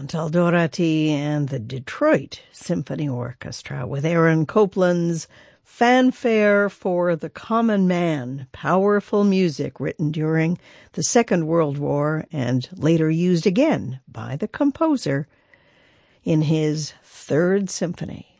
Chantal Doherty and the Detroit Symphony Orchestra with Aaron Copland's Fanfare for the Common Man, powerful music written during the Second World War and later used again by the composer in his Third Symphony.